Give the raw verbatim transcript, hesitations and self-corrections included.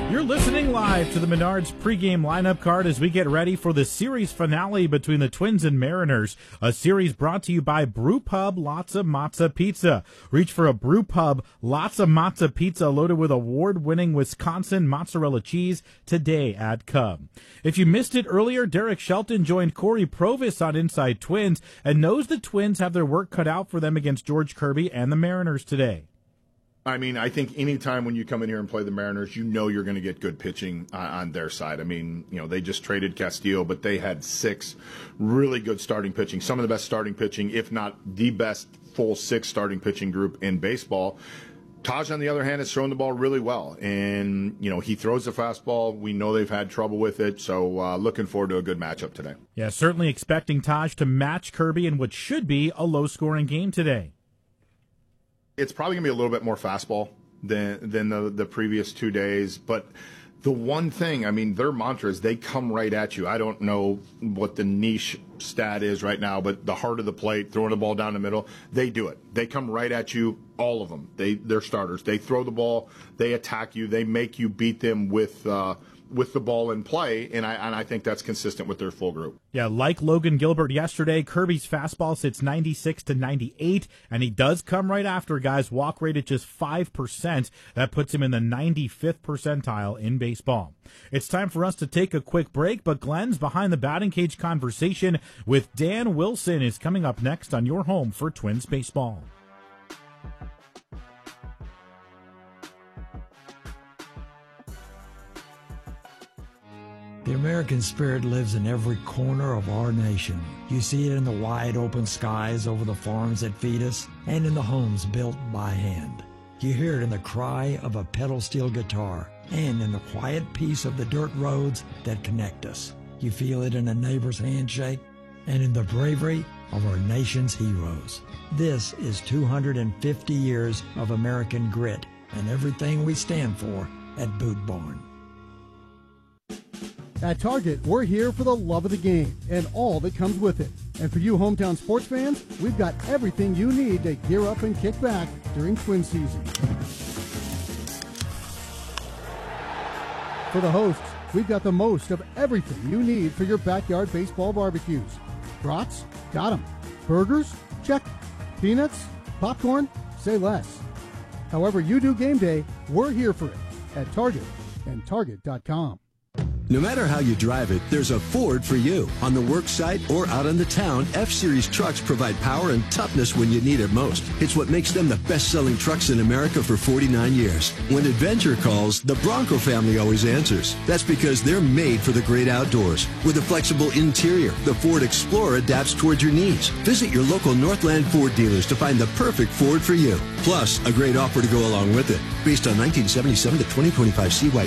You're listening live to the Menards pregame lineup card as we get ready for the series finale between the Twins and Mariners. A series brought to you by Brew Pub Lots of Matza Pizza. Reach for a Brew Pub Lots of Matza Pizza loaded with award-winning Wisconsin mozzarella cheese today at Cub. If you missed it earlier, Derek Shelton joined Corey Provis on Inside Twins and knows the Twins have their work cut out for them against George Kirby and the Mariners today. I mean, I think any time when you come in here and play the Mariners, you know you're going to get good pitching on, on their side. I mean, you know, they just traded Castillo, but they had six really good starting pitching, some of the best starting pitching, if not the best full six starting pitching group in baseball. Taj, on the other hand, has thrown the ball really well, and, you know, he throws the fastball. We know they've had trouble with it, so uh, looking forward to a good matchup today. Yeah, certainly expecting Taj to match Kirby in what should be a low-scoring game today. It's probably going to be a little bit more fastball than than the, the previous two days. But the one thing, I mean, their mantra is they come right at you. I don't know what the niche stat is right now, but the heart of the plate, throwing the ball down the middle, they do it. They come right at you, all of them. They, they're starters. They throw the ball. They attack you. They make you beat them with uh, with the ball in play, and I and I think that's consistent with their full group. Yeah, like Logan Gilbert yesterday, Kirby's fastball sits ninety-six to ninety-eight, and he does come right after guys. Walk rate at just five percent. That puts him in the ninety-fifth percentile in baseball. It's time for us to take a quick break, but Glenn's Behind the Batting Cage conversation with Dan Wilson is coming up next on your home for Twins baseball. The American spirit lives in every corner of our nation. You see it in the wide open skies over the farms that feed us and in the homes built by hand. You hear it in the cry of a pedal steel guitar and in the quiet peace of the dirt roads that connect us. You feel it in a neighbor's handshake and in the bravery of our nation's heroes. This is two hundred fifty years of American grit and everything we stand for at Boot Barn. At Target, we're here for the love of the game and all that comes with it. And for you hometown sports fans, we've got everything you need to gear up and kick back during Twin season. For the hosts, we've got the most of everything you need for your backyard baseball barbecues. Brats? Got 'em. Burgers? Check. Peanuts? Popcorn? Say less. However you do game day, we're here for it at Target and Target dot com. No matter how you drive it, there's a Ford for you. On the work site or out on the town, F-Series trucks provide power and toughness when you need it most. It's what makes them the best-selling trucks in America for forty-nine years. When adventure calls, the Bronco family always answers. That's because they're made for the great outdoors. With a flexible interior, the Ford Explorer adapts towards your needs. Visit your local Northland Ford dealers to find the perfect Ford for you. Plus, a great offer to go along with it. Based on nineteen seventy-seven to twenty twenty-five C Y